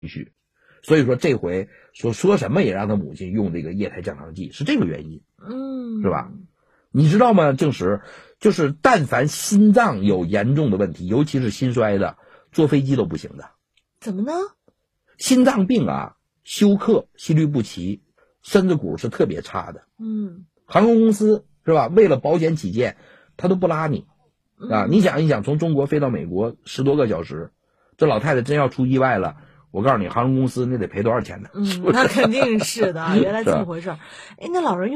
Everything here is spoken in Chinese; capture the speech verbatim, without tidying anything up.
绪。所以说这回说说什么也让他母亲用这个液态降糖剂，是这个原因， 嗯， 是吧？你知道吗？正史就是但凡心脏有严重的问题，尤其是心衰的，坐飞机都不行的。 怎么呢？ 心脏病啊，休克、心律不齐、身子骨是特别差的。 嗯， 航空公司是吧？为了保险起见，他都不拉你啊！你想一想，从中国飞到美国十多个小时，这老太太真要出意外了，我告诉你，航空公司那得赔多少钱呢？ 嗯，那肯定是的，原来这么回事。哎，那老人